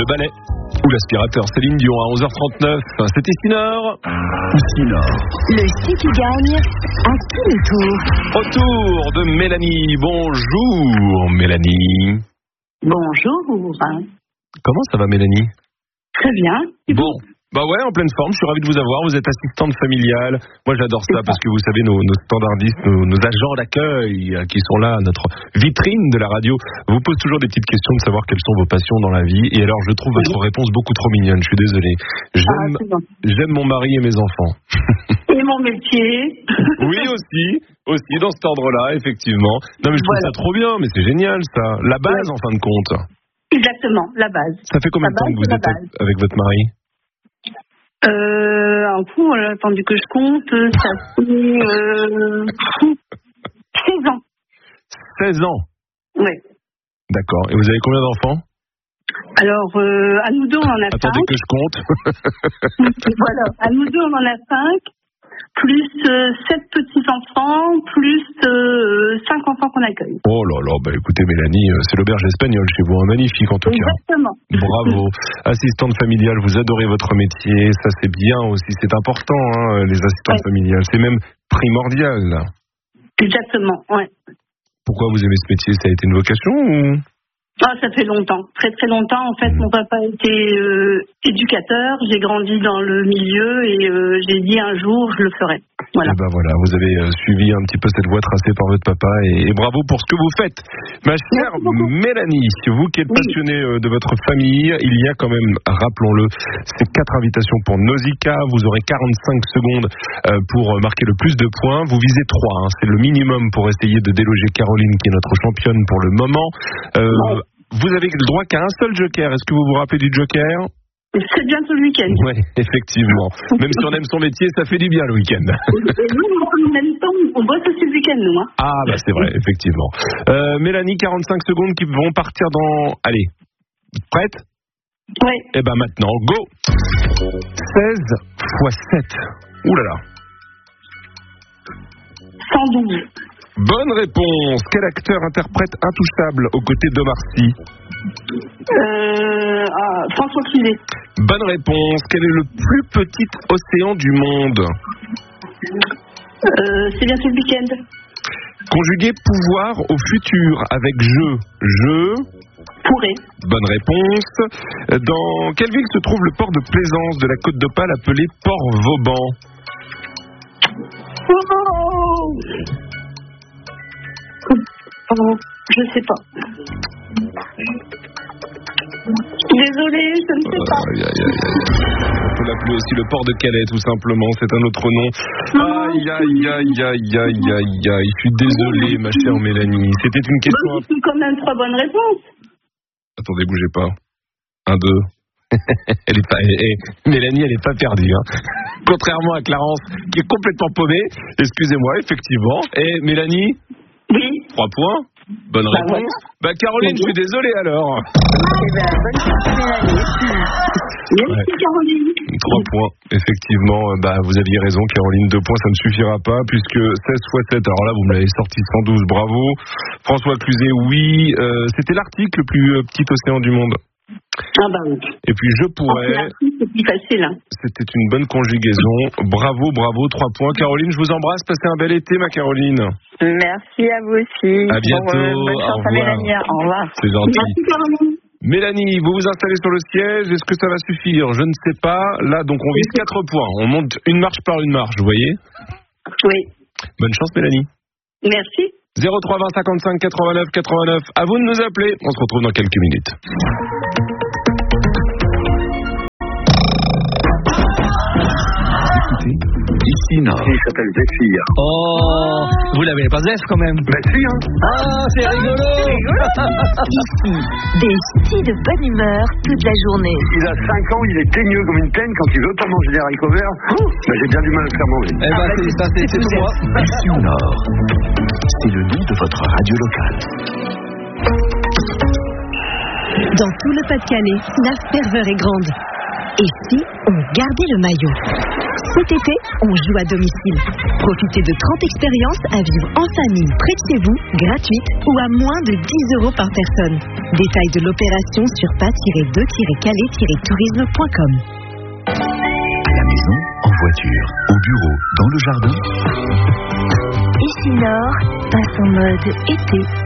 le balai ou l'aspirateur. Céline Dion à 11h39. C'était Sinor. Le site qui gagne à qui le tour? Autour de Mélanie. Bonjour Mélanie. Bonjour. Comment ça va Mélanie? Très bien. Bon. Bah ouais, en pleine forme, je suis ravi de vous avoir, vous êtes assistante familiale. Moi j'adore ça parce que vous savez, nos standardistes, nos agents d'accueil qui sont là, notre vitrine de la radio, vous posent toujours des petites questions de savoir quelles sont vos passions dans la vie. Et alors je trouve votre réponse beaucoup trop mignonne, je suis désolé. J'aime mon mari et mes enfants. Et mon métier. Oui aussi dans cet ordre-là, effectivement. Non mais je trouve ça trop bien, mais c'est génial ça. La base en fin de compte. Exactement, la base. Ça fait combien de temps que vous êtes avec votre mari? Un coup, on a attendu que je compte, ça fait 16 ans. 16 ans? Oui. D'accord. Et vous avez combien d'enfants? Alors, à nous deux, on en a 5. Attendez que je compte. Voilà, à nous deux, on en a 5, plus 7 petits-enfants, plus 5 enfants qu'on accueille. Oh là là, bah écoutez Mélanie, c'est l'auberge espagnole chez vous, magnifique en tout cas. Exactement. Bravo. Assistante familiale, vous adorez votre métier, ça c'est bien aussi, c'est important, les assistantes familiales, c'est même primordial. Exactement, ouais. Pourquoi vous aimez ce métier? Ça a été une vocation ou? Ça fait longtemps, très très longtemps. En fait, mon papa était éducateur, j'ai grandi dans le milieu et j'ai dit un jour je le ferai. Voilà. Et ben voilà, vous avez suivi un petit peu cette voie tracée par votre papa et bravo pour ce que vous faites. Ma chère Mélanie, vous qui êtes passionnée de votre famille, il y a quand même, rappelons-le, ces 4 invitations pour Nausicaa. Vous aurez 45 secondes pour marquer le plus de points. Vous visez 3, c'est le minimum pour essayer de déloger Caroline qui est notre championne pour le moment. Vous avez le droit qu'à un seul joker. Est-ce que vous vous rappelez du joker? C'est bientôt le week-end. Oui, effectivement. Même si on aime son métier, ça fait du bien le week-end. Nous, en même temps, on bosse aussi le week-end, nous. Ah, bah c'est vrai, effectivement. Mélanie, 45 secondes qui vont partir dans... Allez, prête? Oui. Et ben maintenant, go! 16 x 7. Ouh là là. 112. Bonne réponse. Quel acteur interprète Intouchable aux côtés d'Omar Sy? François Cluzet. Bonne réponse. Quel est le plus petit océan du monde? C'est bientôt le week-end. Conjuguer pouvoir au futur avec je. Je. Pourrait. Bonne réponse. Dans quelle ville se trouve le port de plaisance de la Côte d'Opale appelé Port Vauban? Je sais pas. Désolée, je ne sais pas. On peut l'appeler aussi le port de Calais, tout simplement. C'est un autre nom. Aïe. Je suis désolé, ma chère Mélanie. C'était une question... C'est quand même 3 bonnes réponses. Attendez, bougez pas. 1, 2... Elle est pas, Mélanie, elle est pas perdue. Contrairement à Clarence, qui est complètement paumée. Excusez-moi, effectivement. Et Mélanie? Oui. 3 points. Bonne réponse. Caroline, je suis désolé alors. Bonne chance, Mélanie. Merci, Caroline. 3 points. Effectivement, vous aviez raison, Caroline. 2 points, ça ne suffira pas, puisque 16 x 7, alors là, vous me l'avez sorti 112, bravo. François Cluzet, oui. C'était l'Arctique, le plus petit océan du monde. Oui. Et puis je pourrais... C'est plus facile. C'était une bonne conjugaison. Bravo, 3 points. Caroline, je vous embrasse. Passez un bel été, ma Caroline. Merci à vous aussi. À bientôt. Bonne chance à Mélanie. Au revoir. C'est gentil. Merci, Caroline. Mélanie, vous vous installez sur le siège. Est-ce que ça va suffire? Je ne sais pas. Là, donc on vise 4 points. On monte une marche par une marche, vous voyez? Oui. Bonne chance, Mélanie. Merci. 03 20 55 89 89. À vous de nous appeler. On se retrouve dans quelques minutes. Ici, non. Il s'appelle Zéphyr. Oh, vous l'avez pas Zef quand même? Ben si, Ah, c'est rigolo. Ici, des si de bonne humeur toute la journée. Il a 5 ans, il est teigneux comme une teigne. Quand il veut pas manger des haricots verts, j'ai bien du mal à le faire manger. C'est pour moi. Ici Nord, c'est le nom de votre radio locale. Dans tout le Pas-de-Calais, la ferveur est grande. Et si on gardait le maillot? Cet été, on joue à domicile. Profitez de 30 expériences à vivre en famille près de chez vous, gratuites ou à moins de 10 € par personne. Détails de l'opération sur pas-2-calais-tourisme.com. À la maison, en voiture, au bureau, dans le jardin. Ici Nord passe en mode été.